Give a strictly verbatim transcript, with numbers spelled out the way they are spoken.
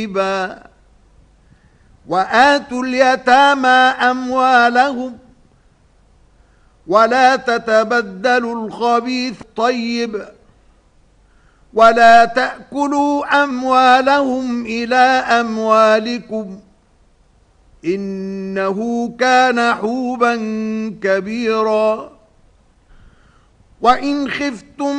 وآتوا اليتامى أموالهم ولا تتبدلوا الخبيث طيب ولا تأكلوا أموالهم إلى أموالكم إنه كان حوبا كبيرا. وإن خفتم